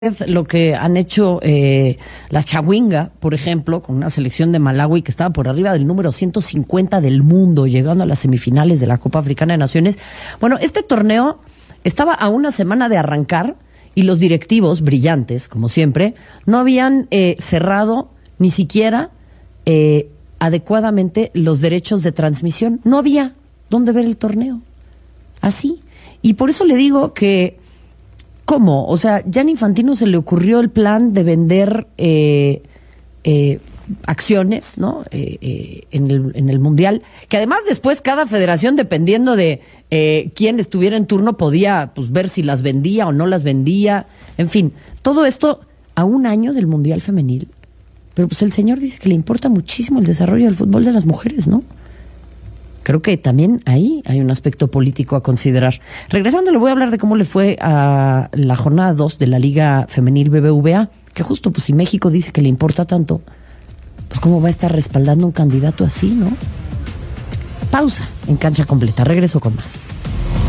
lo que han hecho las Chawinga, por ejemplo, con una selección de Malawi que estaba por arriba del número 150 del mundo, llegando a las semifinales de la Copa Africana de Naciones. Bueno, este torneo estaba a una semana de arrancar y los directivos, brillantes, como siempre, no habían cerrado ni siquiera adecuadamente los derechos de transmisión. No había dónde ver el torneo. Así. Y por eso le digo que ¿cómo? O sea, Gianni Infantino se le ocurrió el plan de vender acciones, ¿no? En el Mundial, que además después cada federación, dependiendo de quién estuviera en turno, podía pues ver si las vendía o no las vendía. En fin, todo esto a un año del Mundial Femenil. Pero pues el señor dice que le importa muchísimo el desarrollo del fútbol de las mujeres, ¿no? Creo que también ahí hay un aspecto político a considerar. Regresando, le voy a hablar de cómo le fue a la jornada 2 de la Liga Femenil BBVA, que justo, pues si México dice que le importa tanto, pues cómo va a estar respaldando un candidato así, ¿no? Pausa en Cancha Completa. Regreso con más.